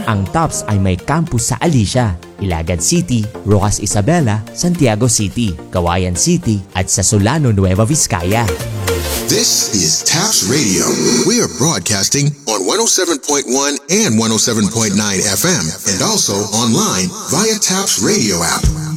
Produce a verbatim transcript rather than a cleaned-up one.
Ang TAPS ay may campus sa Alicia, Ilagan City, Rojas Isabela, Santiago City, Cauayan City at sa Solano, Nueva Vizcaya. This is TAPS Radio. We are broadcasting on one oh seven point one and one oh seven point nine F M and also online via TAPS Radio app.